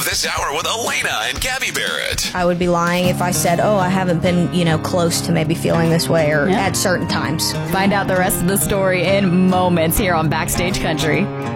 this hour with Elena and Gabby Barrett. I would be lying if I said, oh, I haven't been, close to maybe feeling this way or at certain times. Find out the rest of the story in moments here on Backstage Country.